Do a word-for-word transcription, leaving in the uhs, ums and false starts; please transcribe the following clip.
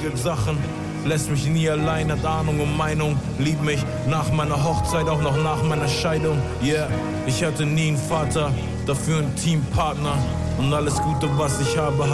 regelt Sachen. Lässt mich nie allein, hat Ahnung und Meinung. Liebt mich nach meiner Hochzeit, auch noch nach meiner Scheidung. Yeah, ich hatte nie einen Vater, dafür einen Teampartner. Und alles Gute, was ich habe,